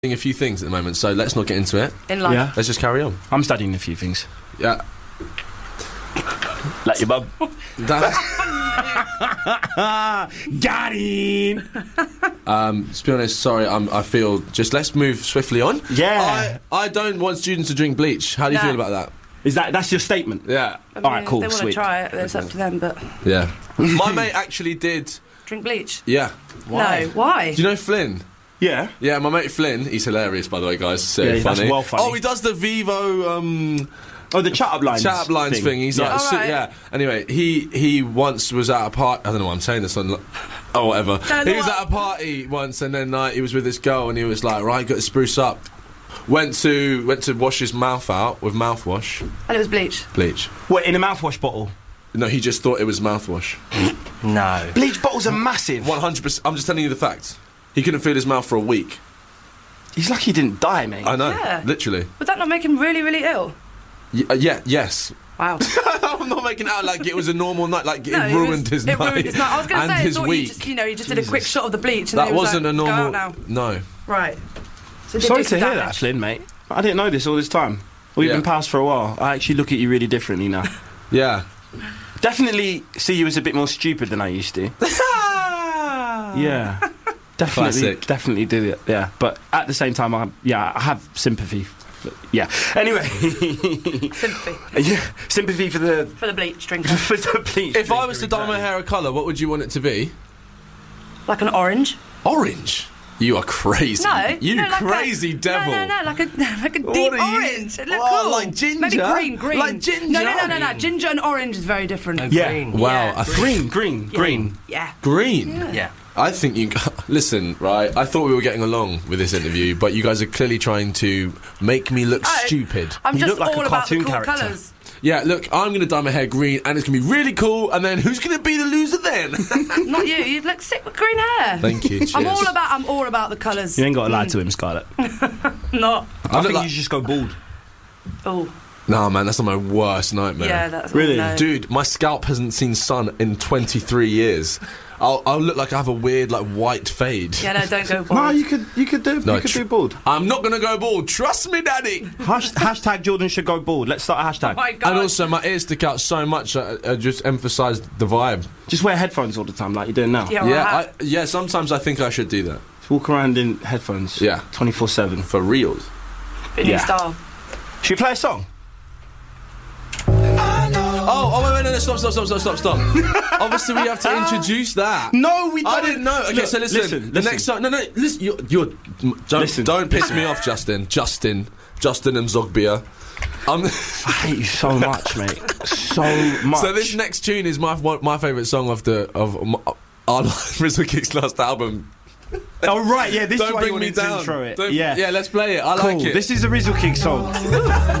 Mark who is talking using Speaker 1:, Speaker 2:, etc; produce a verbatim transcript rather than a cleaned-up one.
Speaker 1: a few things at the moment, so let's not get into it.
Speaker 2: In life.
Speaker 3: Yeah.
Speaker 1: Let's just carry on.
Speaker 3: I'm studying a few things.
Speaker 1: Yeah.
Speaker 3: Like your bum.
Speaker 1: That,
Speaker 3: Got him!
Speaker 1: um, to be honest, sorry, I'm, I feel just let's move swiftly on.
Speaker 3: Yeah.
Speaker 1: I, I don't want students to drink bleach. How do you
Speaker 2: No.
Speaker 1: feel about that?
Speaker 3: Is that that's your statement?
Speaker 1: Yeah.
Speaker 2: I mean,
Speaker 3: All right, cool,
Speaker 2: If they want
Speaker 3: sweet.
Speaker 2: to try it, it's up to them, but
Speaker 1: Yeah. My mate actually did.
Speaker 2: drink bleach.
Speaker 1: Yeah.
Speaker 2: No, why?
Speaker 1: Do you know Flynn?
Speaker 3: Yeah.
Speaker 1: Yeah, my mate Flynn. He's hilarious, by the way, guys. So
Speaker 3: Yeah, that's
Speaker 1: funny.
Speaker 3: well funny.
Speaker 1: Oh, he does the Vivo. Um,
Speaker 3: Oh, the chat up lines.
Speaker 1: Chat up lines thing. He's
Speaker 3: yeah.
Speaker 1: like,
Speaker 2: All
Speaker 1: so-
Speaker 2: right.
Speaker 1: yeah. Anyway, he he once was at a party. I don't know why I'm saying this on. Oh, whatever.
Speaker 2: Don't know
Speaker 1: He was
Speaker 2: what-
Speaker 1: at a party once, and then like he was with this girl, and he was like, right, got to spruce up. Went to went to wash his mouth out with mouthwash,
Speaker 2: And it was bleach.
Speaker 1: bleach.
Speaker 3: What, in a mouthwash bottle?
Speaker 1: No, he just thought it was mouthwash.
Speaker 4: No.
Speaker 3: Bleach bottles are massive.
Speaker 1: One hundred percent. I'm just telling you the facts. He couldn't feel his mouth for a week.
Speaker 3: He's lucky he didn't die, mate.
Speaker 1: I know,
Speaker 2: Yeah.
Speaker 1: literally.
Speaker 2: Would that not make him really, really ill?
Speaker 1: Y- uh, yeah, yes.
Speaker 2: Wow.
Speaker 1: I'm not making it out like it was a normal night. Like it
Speaker 2: No, it
Speaker 1: ruined
Speaker 2: was-
Speaker 1: his
Speaker 2: it
Speaker 1: night.
Speaker 2: ruined his night. I was going
Speaker 1: and
Speaker 2: to say, I
Speaker 1: his
Speaker 2: thought you
Speaker 1: week.
Speaker 2: just, you know, you just did a quick shot of the bleach. And
Speaker 1: That
Speaker 2: then he was
Speaker 1: wasn't
Speaker 2: like,
Speaker 1: a
Speaker 2: "Go
Speaker 1: normal.
Speaker 2: out now."
Speaker 1: No.
Speaker 2: Right. So it did
Speaker 3: Sorry
Speaker 2: do some
Speaker 3: to hear that,
Speaker 2: damage.
Speaker 3: Flynn, mate. I didn't know this all this time. We've
Speaker 1: Yeah.
Speaker 3: been past for a while. I actually look at you really differently now.
Speaker 1: Yeah.
Speaker 3: Definitely see you as a bit more stupid than I used to. Yeah. Definitely,
Speaker 1: Classic.
Speaker 3: definitely do it. Yeah, but at the same time, I yeah, I have sympathy. For, yeah. Anyway,
Speaker 2: Sympathy.
Speaker 3: yeah, sympathy for the
Speaker 2: For the bleach drinker.
Speaker 3: for the bleach.
Speaker 1: If I was to dye my hair a colour, what would you want it to be?
Speaker 2: Like an orange.
Speaker 1: Orange. You are crazy.
Speaker 2: No.
Speaker 1: You
Speaker 2: no, like
Speaker 1: crazy
Speaker 2: a,
Speaker 1: devil.
Speaker 2: No, no, no, like a, like a deep
Speaker 1: are you-
Speaker 2: orange. It look
Speaker 1: Oh,
Speaker 2: cool.
Speaker 1: like ginger?
Speaker 2: Maybe green, green.
Speaker 1: Like ginger?
Speaker 2: No, no, no, no, no. Ginger and orange is very different.
Speaker 3: Yeah.
Speaker 4: Green.
Speaker 1: Wow.
Speaker 2: Yeah.
Speaker 1: I think
Speaker 3: green, green, green.
Speaker 2: Yeah.
Speaker 1: green.
Speaker 4: Yeah.
Speaker 1: I think you. Listen, right. I thought we were getting along with this interview, but you guys are clearly trying to make me look
Speaker 2: I-
Speaker 1: stupid.
Speaker 2: I'm
Speaker 3: You
Speaker 2: just
Speaker 3: look like
Speaker 2: all
Speaker 3: a
Speaker 2: about the
Speaker 3: cartoon
Speaker 2: cool
Speaker 3: character.
Speaker 2: colours.
Speaker 1: Yeah. Look, I'm going to dye my hair green, and it's going to be really cool. And then who's going to be the loser then?
Speaker 2: Not you. You look sick with green hair.
Speaker 1: Thank you. Cheers.
Speaker 2: I'm all about. I'm all about the colours.
Speaker 3: You ain't got to lie to him, Scarlett.
Speaker 2: Not.
Speaker 3: I,
Speaker 1: look
Speaker 3: think
Speaker 1: like-
Speaker 3: you should just go bald.
Speaker 2: Oh.
Speaker 1: Nah, man, that's not my worst nightmare.
Speaker 2: Yeah. That's
Speaker 3: Really?
Speaker 2: No.
Speaker 1: Dude, my scalp hasn't seen sun in twenty-three years. I'll, I'll look like I have a weird, like, white fade.
Speaker 2: Yeah. No. Don't go bald.
Speaker 3: No, you could, you could do,
Speaker 1: No,
Speaker 3: you could
Speaker 1: tr-
Speaker 3: do bald.
Speaker 1: I'm not going to go bald. Trust me, daddy.
Speaker 3: Hash, hashtag Jordan should go bald. Let's start a hashtag.
Speaker 2: Oh my God.
Speaker 1: And also, my ears stick out so much, I, I just emphasise the vibe.
Speaker 3: Just wear headphones all the time, like you're doing now.
Speaker 2: Yeah. Or a
Speaker 1: Yeah,
Speaker 2: hat.
Speaker 1: I, yeah. Sometimes I think I should do that.
Speaker 3: Just walk around in headphones.
Speaker 1: Yeah.
Speaker 3: twenty-four seven.
Speaker 1: For reals.
Speaker 2: Bit new
Speaker 3: yeah.
Speaker 2: style.
Speaker 3: Should we play a song?
Speaker 1: Oh, oh, wait, wait, no, no, stop, stop, stop, stop, stop, stop. Obviously, we have to introduce that.
Speaker 3: No, we don't.
Speaker 1: I didn't know. Okay,
Speaker 3: Look,
Speaker 1: so listen,
Speaker 3: listen,
Speaker 1: the
Speaker 3: listen.
Speaker 1: next song. No, no, listen. You're, you're don't,
Speaker 3: Listen.
Speaker 1: don't piss me off, Justin. Justin, Justin and Zogbia. I'm.
Speaker 3: I hate you so much, mate. So much.
Speaker 1: So this next tune is my one, my favourite song of the of my, our Rizzle Kick's last album.
Speaker 3: Oh right, yeah. This
Speaker 1: Don't
Speaker 3: is why
Speaker 1: bring
Speaker 3: you
Speaker 1: me
Speaker 3: wanted to
Speaker 1: down.
Speaker 3: intro it.
Speaker 1: Don't-
Speaker 3: yeah,
Speaker 1: yeah. Let's play it. I
Speaker 3: cool.
Speaker 1: like it.
Speaker 3: This is a Rizzle Kick song.